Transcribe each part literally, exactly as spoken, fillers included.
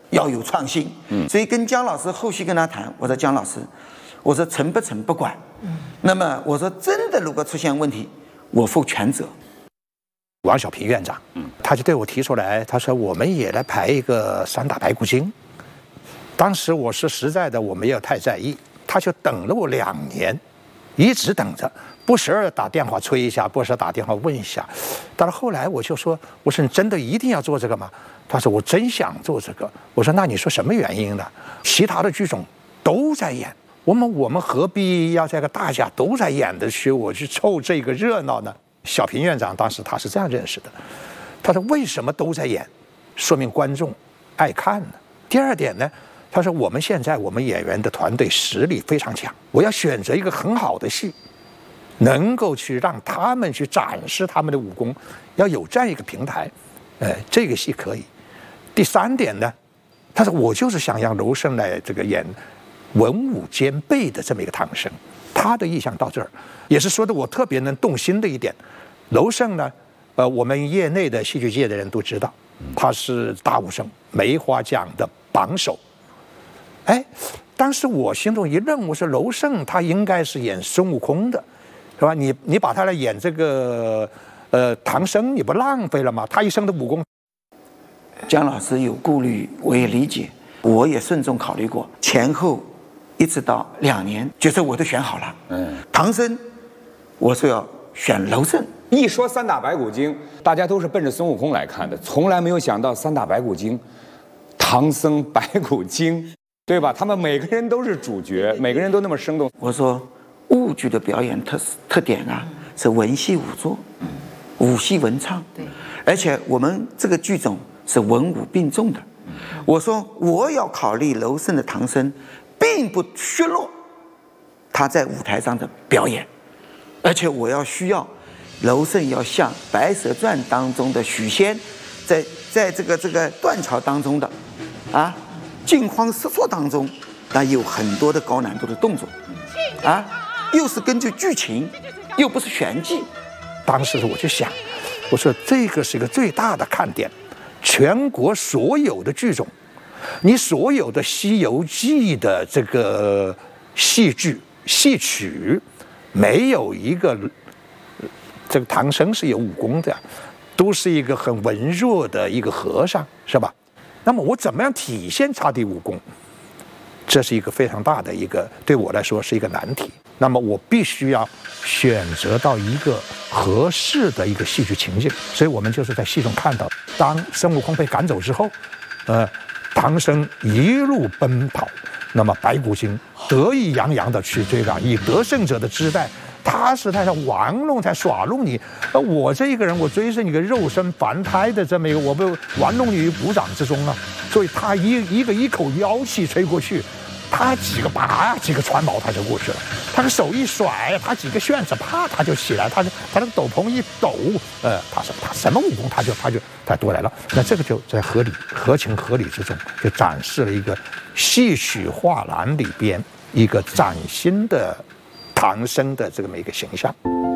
要有创新。嗯，所以跟姜老师后续跟他谈，我说姜老师，我说成不成不管。嗯，那么我说真的如果出现问题，我负全责。 王小平院长，嗯，他就对我提出来，他说我们也来排一个三打白骨精。当时我是实在的，我没有太在意，他就等了我两年，一直等着，不时而打电话催一下，不时打电话问一下。到了后来我就说，我说你真的一定要做这个吗？他说我真想做这个。我说那你说什么原因呢？其他的剧种都在演，我们我们何必要这个大家都在演的去我去凑这个热闹呢？小平院长当时他是这样认识的，他说为什么都在演，说明观众爱看呢。第二点呢，他说我们现在我们演员的团队实力非常强，我要选择一个很好的戏，能够去让他们去展示他们的武功，要有这样一个平台，呃，这个戏可以。第三点呢，他说我就是想让娄胜来这个演文武兼备的这么一个唐僧，他的意向到这儿，也是说的我特别能动心的一点。娄胜呢，呃，我们业内的戏剧界的人都知道，他是大武生梅花奖的榜首。哎，当时我心中一愣，我说娄胜他应该是演孙悟空的，是吧？你你把他来演这个呃唐僧，你不浪费了吗？他一生的武功。 姜老师有顾虑，我也理解，我也慎重考虑过，前后一直到两年，角色我都选好了。嗯，唐僧，我说要选娄胜。 一说三打白骨精，大家都是奔着孙悟空来看的，从来没有想到三打白骨精，唐僧白骨精，对吧？他们每个人都是主角，每个人都那么生动。 我说豫剧的表演特特点啊，是文戏武作，武戏文唱，对，而且我们这个剧种是文武并重的。我说我要考虑娄胜的唐僧，并不削弱他在舞台上的表演，而且我要需要娄胜要像《白蛇传》当中的许仙，在在这个这个断桥当中的啊惊慌失措当中，那有很多的高难度的动作啊，又是根据剧情，又不是玄机。 当时我就想，我说这个是一个最大的看点，全国所有的剧种，你所有的《西游记》的这个戏剧戏曲，没有一个这个唐僧是有武功的，都是一个很文弱的一个和尚，是吧？那么我怎么样体现他的武功？这是一个非常大的一个，对我来说是一个难题。那么我必须要选择到一个合适的一个戏剧情境，所以我们就是在戏中看到，当孙悟空被赶走之后，呃，唐僧一路奔跑，那么白骨精得意洋洋的去追赶，以得胜者的姿态。他是在上玩弄，在耍弄你。呃，我这一个人，我追是你个肉身凡胎的这么一个，我被玩弄你于股掌之中啊。所以他一一个一口妖气吹过去，他几个拔几个船锚他就过去了。他的手一甩，他几个旋子啪他就起来，他就他的斗篷一抖，呃，他是他什么武功他就他就他多来了。那这个就在合理合情合理之中，就展示了一个戏曲画栏里边一个崭新的唐僧的这么一个形象。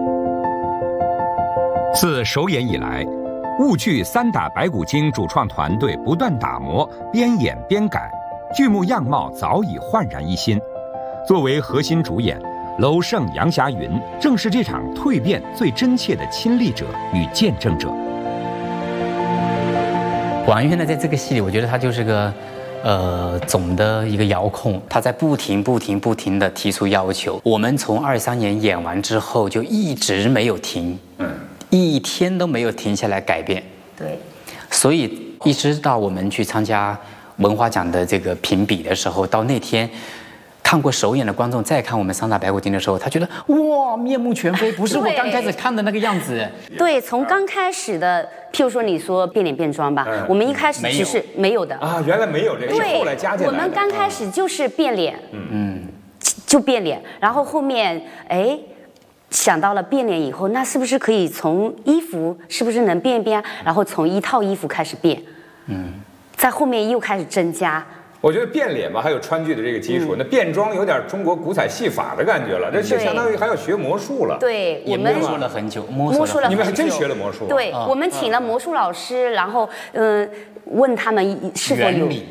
自首演以来，豫剧三打白骨精主创团队不断打磨，边演边改，剧目样貌早已焕然一新。作为核心主演，娄胜、杨霞云正是这场蜕变最真切的亲历者与见证者。 王源呢，在这个戏里，我觉得他就是个呃，总的一个遥控，他在不停、不停、不停地提出要求。我们从二三年演完之后，就一直没有停，嗯，一天都没有停下来改变。 对， 所以一直到我们去参加文华奖的这个评比的时候，到那天看过首演的观众再看我们三打白骨精的时候，他觉得哇，面目全非，不是我刚开始看的那个样子。 对，从刚开始的。譬如说，你说变脸变装吧，嗯、我们一开始其实没有的啊，原来没有这个，是后来加进来的。 我们刚开始就是变脸，嗯，就变脸，然后后面哎想到了变脸以后，那是不是可以从衣服是不是能变一变？然后从一套衣服开始变，嗯，在后面又开始增加。 我觉得变脸吧，还有川剧的这个基础，嗯、那变装有点中国古彩戏法的感觉了，这就相当于还要学魔术了。 对，我们摸索了很久， 摸索了很久， 你们还真学了魔术、啊。 对，嗯、我们请了魔术老师，然后嗯、呃、问他们是否有